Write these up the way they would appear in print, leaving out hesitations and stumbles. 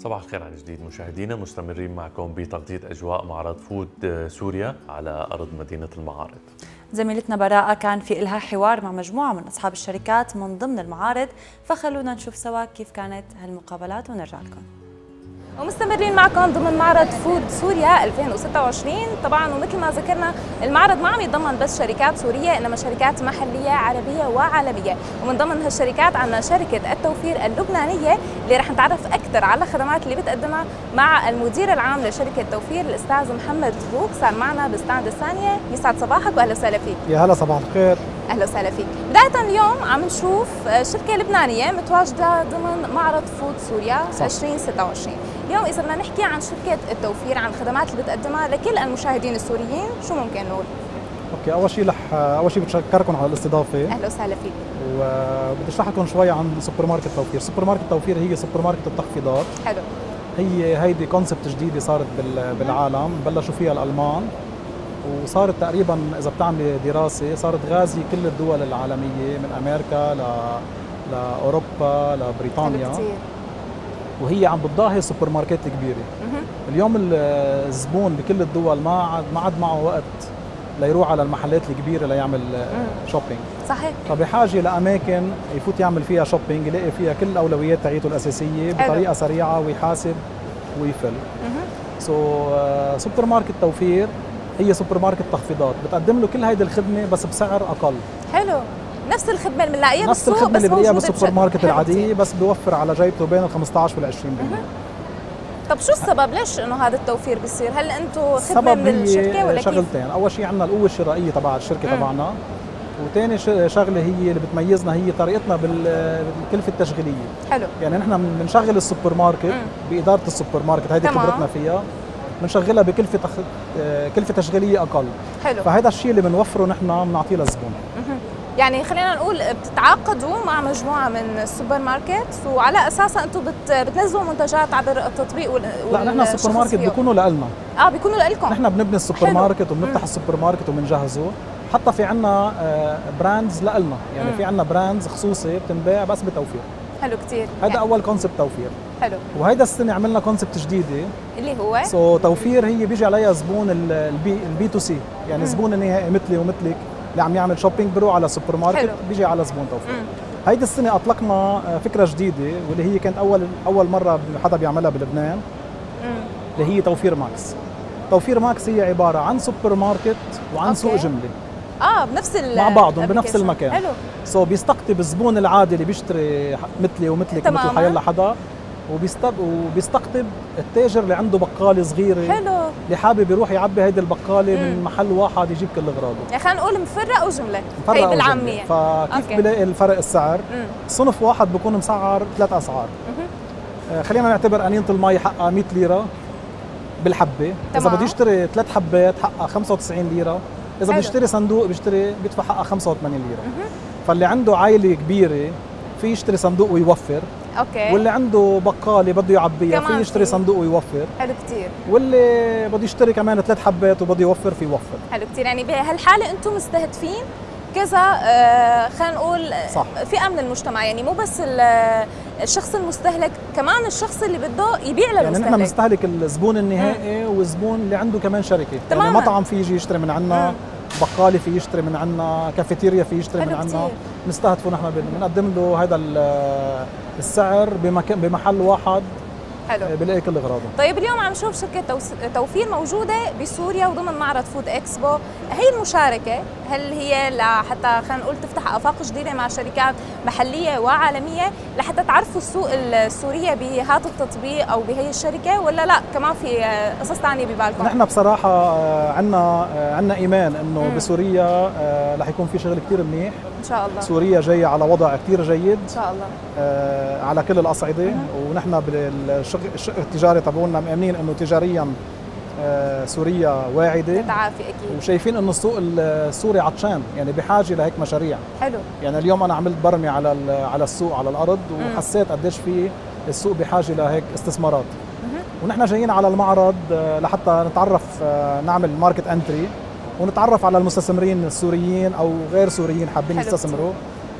صباح الخير عن جديد مشاهدينا، مستمرين معكم بتغطية أجواء معرض فود سوريا على أرض مدينة المعارض. زميلتنا براءة كان في إلها حوار مع مجموعة من أصحاب الشركات من ضمن المعارض، فخلونا نشوف سوا كيف كانت هالمقابلات ونرجع لكم. ومستمرين معكم ضمن معرض فود سوريا 2026. طبعا ومثل ما ذكرنا المعرض ما عم يتضمن بس شركات سورية، انما شركات محلية عربية وعالمية، ومن ضمن هالشركات عندنا شركة التوفير اللبنانية اللي رح نتعرف اكثر على الخدمات اللي بتقدمها مع المدير العام لشركة التوفير الاستاذ محمد بوك. صار معنا بالستاند الثانية. يسعد صباحك واهلا وسهلا فيك. يا هلا صباح الخير. اهلا وسهلا فيك. بداية اليوم عم نشوف شركة لبنانية متواجدة ضمن معرض فود سوريا 2026. اليوم إذا بدنا نحكي عن شركة التوفير، عن الخدمات اللي بتقدمها لكل المشاهدين السوريين، شو ممكن نقول؟ اوكي، اول شيء بتشكركم على الاستضافة. اهلا وسهلا فيك. وبدي اشرح لكم شوي عن سوبر ماركت توفير. سوبر ماركت توفير هي سوبر ماركت التخفيضات. حلو. هيدي كونسبت جديدة صارت بالعالم، بلشوا فيها الألمان، وصارت تقريبا إذا بتعملي دراسة صارت غازية كل الدول العالمية من أمريكا لأوروبا لبريطانيا. حلو كتير. وهي عم بتضاهي سوبر ماركت كبيرة. اليوم الزبون بكل الدول ما عاد معه وقت ليروح على المحلات الكبيرة ليعمل شوبينج. صحيح. فبحاجة لأماكن يفوت يعمل فيها شوبينج، يلاقي فيها كل الأولويات تاعيته الأساسية بطريقة سريعة ويحاسب ويفل. سوبر ماركت توفير هي سوبر ماركت تخفيضات، بتقدم له كل هيدي الخدمة بس بسعر أقل. حلو. نفس الخدمة اللي بنلاقيها نفس بالسوق، الخدمة اللي بنلاقيها بالسوبر ماركت كتير. العادية، بس بيوفر على جيبته بين ال 15 وال 20%. طب شو السبب؟ ليش انه هذا التوفير بيصير؟ هل انتم خدمة من الشركة ولا كيف؟ شغلتين، أول شيء عندنا القوة الشرائية تبع الشركة تبعنا، وثاني شغلة هي اللي بتميزنا هي طريقتنا بالكلفة التشغيلية. حلو. يعني نحن بنشغل السوبر ماركت بإدارة السوبر ماركت، هيدي خبرتنا فيها، بنشغلها بكلفة كلفة تشغيلية أقل. حلو. فهذا الشيء اللي بنوفره نحن بنعطيه للزبون. يعني خلينا نقول بتتعاقدوا مع مجموعة من السوبر ماركت وعلى أساسها أنتم بتنزلوا منتجات عبر التطبيق لا، نحن السوبر ماركت بيكونوا لنا. بيكونوا لكم. نحن بنبني السوبر ماركت وبنفتح السوبر ماركت وبنجهزه. حتى في عندنا براندز لنا، يعني في عندنا براندز خصوصي بتنباع بس بتوفير. حلو كتير. هذا يعني أول كونسبت توفير. حلو. وهيدا السنة عملنا كونسبت جديدة اللي هو توفير. هي بيجي عليها زبون البي تو سي، يعني زبون النهائي مثلي ومثلك اللي عم يعمل شوبينج بروح على السوبر ماركت. حلو. بيجي على زبون توفير. هيدي السنة أطلقنا فكرة جديدة، واللي هي كانت أول مرة حدا بيعملها بلبنان، اللي هي توفير ماكس. توفير ماكس هي عبارة عن سوبر ماركت وعن سوق جملة بنفس مع بعضهم بنفس المكان. حلو. بيستقطب الزبون العادي اللي بيشتري مثلي ومثلك مثل حيلا حدا، وبيستقطب التاجر اللي عنده بقالة صغيرة. حلو. اللي حابب يروح يعبي هيدي البقالة من محل واحد يجيب كل أغراضه. يعني خلينا نقول مفرق وجملة، هي بالعامية. فكيف بلاقي الفرق السعر؟ صنف واحد بيكون مسعر 3 أسعار. خلينا نعتبر أنينة المي حقها 100 ليرة بالحبة. إذا بده يشتري 3 حبات حقها 95 ليرة. إذا بده يشتري صندوق بيدفع حقها 85 ليرة. فاللي عنده عائلة كبيرة في يشتري صندوق ويوفر. اوكي. واللي عنده بقالة بده يعبيها في يشتري صندوق ويوفر. حلو كتير. واللي بده يشتري كمان 3 حبات وبده يوفر في يوفر. حلو كتير. يعني بهالحالة انتم مستهدفين كذا خلينا نقول فئة من المجتمع، يعني مو بس الشخص المستهلك، كمان الشخص اللي بده يبيع للمستهلك. يعني نحن بنستهلك الزبون النهائي والزبون اللي عنده كمان شركة. تماما. يعني مطعم في يجي يشتري من عنا، بقالة في يشتري من عنا، كافيتيريا في يشتري من عنا. نستهدفه نحن، بنقدم له هذا السعر بمحل واحد. حلو. بلاقي كل اغراضه. طيب اليوم عم نشوف شركة توفير موجودة بسوريا وضمن معرض فود اكسبو. هي المشاركة هل هي لحتى خلينا نقول تفتح آفاق جديدة مع شركات محلية وعالمية لحتى تعرفوا السوق السورية بهذا التطبيق أو بهي الشركة، ولا لا كمان في قصص ثانية ببالكم؟ نحن بصراحة عندنا إيمان إنه بسوريا رح يكون في شغل كثير منيح. إن شاء الله. سوريا جاية على وضع كثير جيد إن شاء الله على كل الأصعدة. ونحن بالشق التجاري تبعولنا مؤمنين إنه تجاريا سوريا واعدة تتعافي أكيد، وشايفين إنه السوق السوري عطشان، يعني بحاجة لهيك مشاريع. حلو. يعني اليوم أنا عملت برمي على السوق على الأرض، وحسيت قديش في السوق بحاجة لهيك استثمارات. ونحن جايين على المعرض لحتى نتعرف، نعمل ماركت انتري ونتعرف على المستثمرين السوريين او غير سوريين حابين يستثمروا،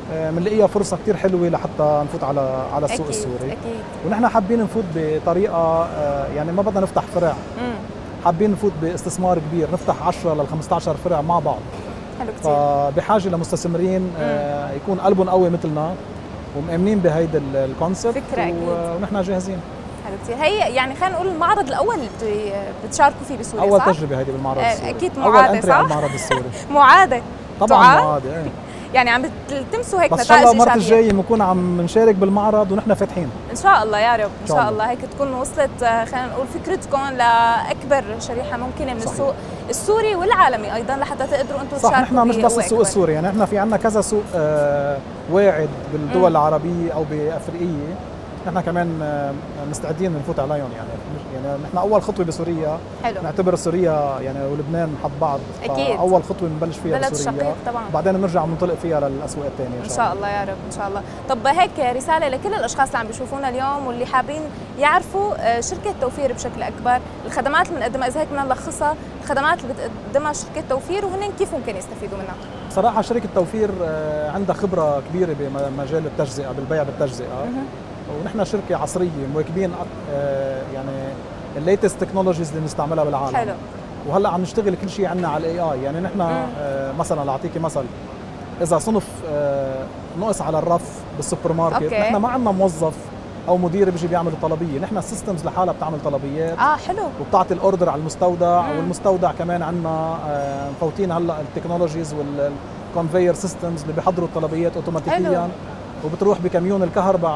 بنلاقيها فرصه كثير حلوه لحتى نفوت على السوق السوري. اكيد. ونحن حابين نفوت بطريقه يعني ما بدنا نفتح فرع، حابين نفوت باستثمار كبير، نفتح 10 ل 15 فرع مع بعض. حلو كثير. فبحاجه لمستثمرين يكون قلبهم قوي مثلنا ومؤمنين بهيدا الكونسبت، فكرة أكيد. ونحن جاهزين. حلو كثير. هي يعني خلينا نقول المعرض الاول اللي بتشاركوا فيه بسوريا، اول صح؟ تجربه هيدي بالمعرض السوري. اكيد اول معادة، انتري صح؟ على المعرض السوري. معادة طبعا معادة. يعني عم تلتمسوا هيك بس نتائج ان شاء الله المره إيجابية. الجايه بنكون عم نشارك بالمعرض ونحن فاتحين ان شاء الله يا رب، ان شاء شاء الله هيك تكون وصلت خلينا نقول فكرتكم لاكبر شريحه ممكنه من صحيح. السوق السوري والعالمي ايضا، لحتى تقدروا انتم صح. تشاركوا. نحن مش بس السوق السوري، يعني نحن في عندنا كذا سوق واعد بالدول العربيه او بافريقيه، نحن كمان مستعدين نفوت عليهم. يعني نحن اول خطوه بسوريا، حلو. نعتبر سوريا يعني ولبنان حد بعض، اكيد. اول خطوه بنبلش فيها بلد بسوريا، شقيق طبعا، بعدين بنرجع بننطلق فيها للاسواق الثانيه ان شاء الله يا رب. ان شاء الله. طب هيك رساله لكل الاشخاص اللي عم بيشوفونا اليوم واللي حابين يعرفوا شركه توفير بشكل اكبر، الخدمات اللي بنقدمها اذا هيك بدنا نلخصها، الخدمات اللي بتقدمها شركه توفير وهن كيف ممكن يستفيدوا منها. صراحه شركه توفير عندها خبره كبيره بمجال التجزئه، بالبيع بالتجزئه، ونحن شركه عصريه مواكبين يعني الليتست تكنولوجيز اللي بنستعملها بالعالم. حلو. وهلا عم نشتغل كل شيء عندنا على الاي اي، يعني نحن مثلا لاعطيكي مثل، اذا صنف نقص على الرف بالسوبر ماركت، نحن ما عندنا موظف او مدير بيجي بيعمل الطلبيه، نحن السيستمز لحالها بتعمل طلبيات حلو، وبتعطي الاوردر على المستودع، والمستودع كمان عندنا مفوتين هلا التكنولوجيز والكونفير سيستمز اللي بيحضروا الطلبيات اوتوماتيكيا. حلو. وبتروح بكميون الكهرباء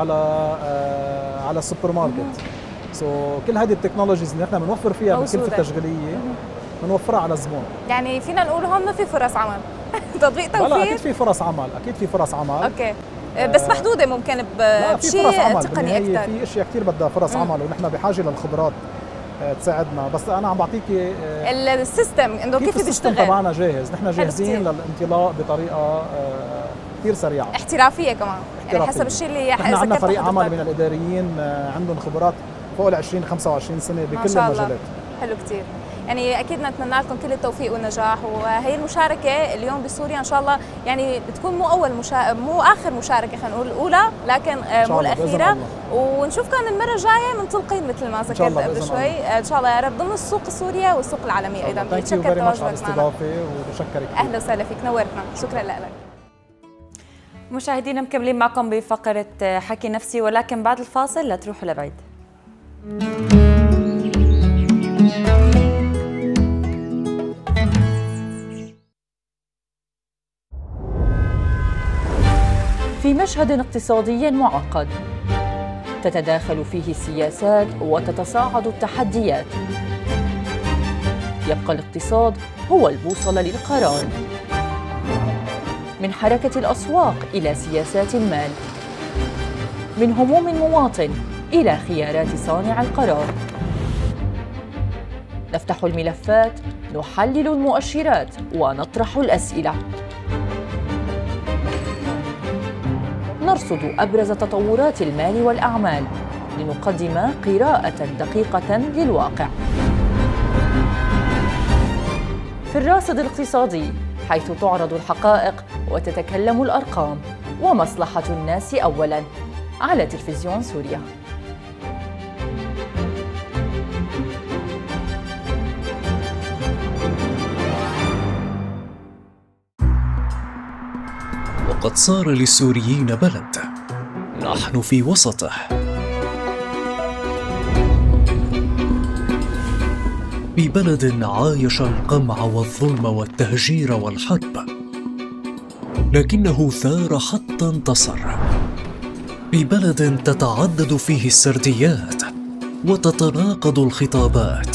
على السوبر ماركت. كل هذه التكنولوجيز اللي نحن بنوفر فيها بالكلفه التشغيليه بنوفرها على الزبون. يعني فينا نقول هون ما في فرص عمل. تطبيق توفير؟ لا اكيد في فرص عمل، اكيد في فرص عمل. اوكي. بس محدوده ممكن بشيء تقني اكثر. في اشياء كثير بدها فرص عمل، ونحن بحاجه للخبرات تساعدنا. بس انا عم بعطيكي السيستم انه كيف بيشتغل. السيستم تبعنا جاهز، نحن جاهزين للانطلاق بطريقه كثير سريعه، احترافيه كمان، يعني حسب الشيء اللي نحن عندنا فريق عمل من الاداريين عندهم خبرات فوق ال 20 25 سنه بكل المجالات. حلو كثير. يعني اكيد نتمنى لكم كل التوفيق والنجاح، وهي المشاركه اليوم بسوريا ان شاء الله يعني بتكون مو اخر مشاركه، خلينا نقول الاولى لكن مو الاخيره، ونشوفكم المره الجايه منطلقين مثل ما ذكرت قبل شوي ان شاء الله يا رب ضمن السوق السوريه والسوق العالمي ايضا. بتشكر تواجدك معنا، وبشكرك. اهلا وسهلا فيك، نورتنا. شكرا لك. مشاهدينا مكملين معكم بفقره حكي نفسي، ولكن بعد الفاصل لا تروحوا لبعيد. في مشهد اقتصادي معقد تتداخل فيه السياسات وتتصاعد التحديات، يبقى الاقتصاد هو البوصلة للقرار. من حركة الأسواق إلى سياسات المال، من هموم المواطن إلى خيارات صانع القرار. نفتح الملفات، نحلل المؤشرات ونطرح الأسئلة، نرصد أبرز تطورات المال والأعمال لنقدم قراءة دقيقة للواقع. في الراصد الاقتصادي، حيث تعرض الحقائق وتتكلم الأرقام، ومصلحة الناس أولاً، على تلفزيون سوريا. وقد صار للسوريين بلد نحن في وسطه، ببلد عايش القمع والظلم والتهجير والحرب، لكنه ثار حتى انتصر، ببلد تتعدد فيه السرديات وتتناقض الخطابات.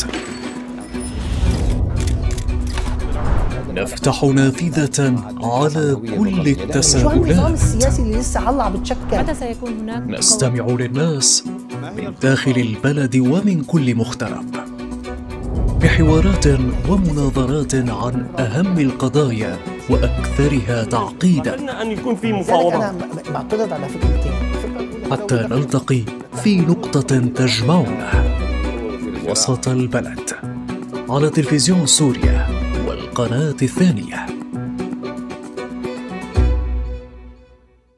نفتح نافذة على كل التساؤلات. شو النظام السياسي اللي لسه هلا عم بتشكل؟ متى سيكون هناك؟ نستمع للناس من داخل البلد ومن كل مغترب، بحوارات ومناظرات عن أهم القضايا وأكثرها تعقيدا. أتمنى أن يكون في مفاوضات. أنا معترض على فكرتين، حتى نلتقي في نقطة تجمعنا وسط البلد، على تلفزيون سوريا والقناة الثانية.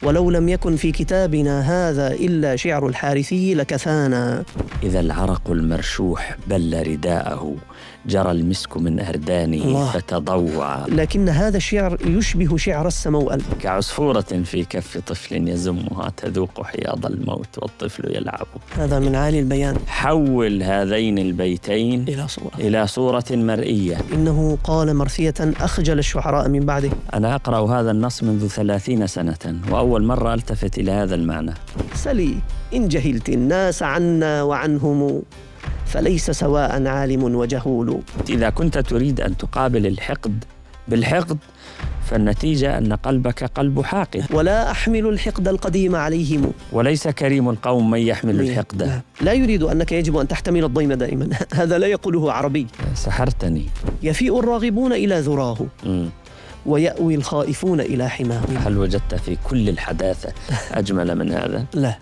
ولو لم يكن في كتابنا هذا إلا شعر الحارثي لكفانا. إذا العرق المرشوح بل رداءه جرى المسك من أردانه فتضوع. لكن هذا الشعر يشبه شعر السموأل، كعصفورة في كف طفل يزمها تذوق حياض الموت والطفل يلعب. هذا من عالي البيان. حول هذين البيتين إلى صورة مرئية. إنه قال مرثية أخجل الشعراء من بعده. أنا أقرأ هذا النص منذ 30 سنة وأول مرة ألتفت إلى هذا المعنى. سلي إن جهلت الناس عنا وعنهم فليس سواء عالم وجهول. إذا كنت تريد أن تقابل الحقد بالحقد فالنتيجة أن قلبك قلب حاقد. ولا أحمل الحقد القديم عليهم. وليس كريم القوم من يحمل الحقد. لا يريد أنك يجب أن تحتمل الضيم دائما. هذا لا يقوله عربي. سحرتني. يفيء الراغبون إلى ذراه ويأوي الخائفون إلى حماه. هل وجدت في كل الحداثة أجمل من هذا؟ لا.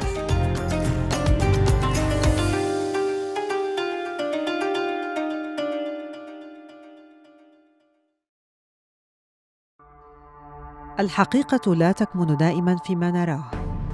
الحقيقة لا تكمن دائماً فيما نراه،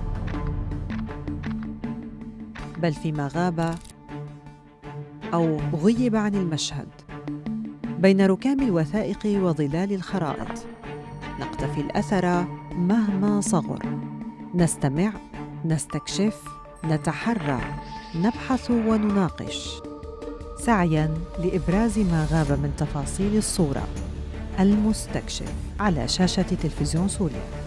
بل فيما غاب أو غيب عن المشهد، بين ركام الوثائق وظلال الخرائط. نقتفي الأثر مهما صغر، نستمع، نستكشف، نتحرى، نبحث ونناقش، سعياً لإبراز ما غاب من تفاصيل الصورة. المستكشف على شاشة تلفزيون سوريا.